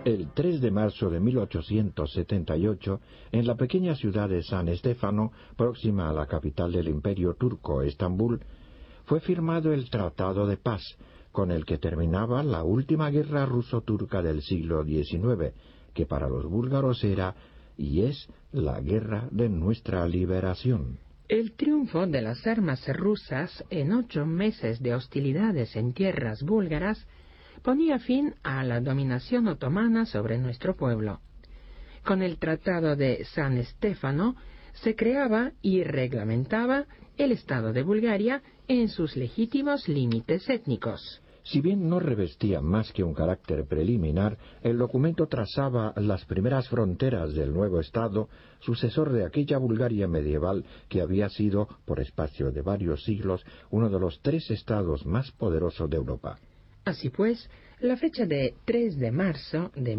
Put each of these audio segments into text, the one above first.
El 3 de marzo de 1878, en la pequeña ciudad de San Stefano, próxima a la capital del Imperio turco, Estambul, fue firmado el Tratado de Paz, con el que terminaba la última guerra ruso-turca del siglo XIX, que para los búlgaros era y es la guerra de nuestra liberación. El triunfo de las armas rusas en 8 meses de hostilidades en tierras búlgaras ponía fin a la dominación otomana sobre nuestro pueblo. Con el Tratado de San Stefano se creaba y reglamentaba el Estado de Bulgaria en sus legítimos límites étnicos. Si bien no revestía más que un carácter preliminar, el documento trazaba las primeras fronteras del nuevo Estado, sucesor de aquella Bulgaria medieval que había sido, por espacio de varios siglos, uno de los 3 estados más poderosos de Europa. Así pues, la fecha de 3 de marzo de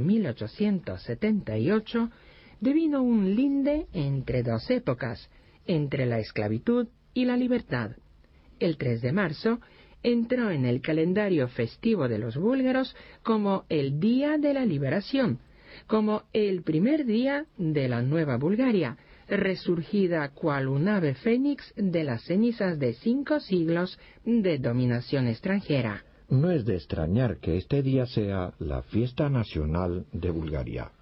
1878 devino un linde entre 2 épocas, entre la esclavitud y la libertad. El 3 de marzo entró en el calendario festivo de los búlgaros como el Día de la Liberación, como el primer día de la nueva Bulgaria, resurgida cual un ave fénix de las cenizas de 5 siglos de dominación extranjera. No es de extrañar que este día sea la fiesta nacional de Bulgaria.